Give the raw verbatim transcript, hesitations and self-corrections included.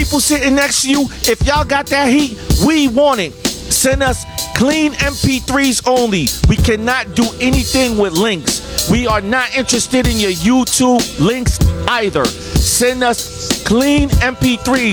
people sitting next to you, if y'all got that heat, we want it. Send us clean M P threes only. We cannot do anything with links. We are not interested in your YouTube links either. Send us clean M P threes.